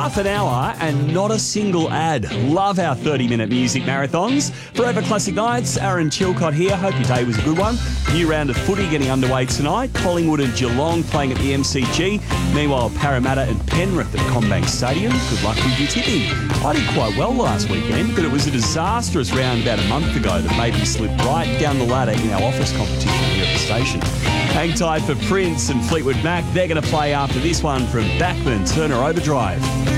Half an hour and not a single ad. Love our 30-minute music marathons. Forever Classic Nights, Aaron Chilcott here. Hope your day was a good one. New round of footy getting underway tonight. Collingwood and Geelong playing at the MCG. Meanwhile, Parramatta and Penrith at CommBank Stadium. Good luck with your tipping. I did quite well last weekend, but it was a disastrous round about a month ago that made me slip right down the ladder in our office competition here at the station. Hang tight for Prince and Fleetwood Mac. They're going to play after this one from Bachman Turner Overdrive.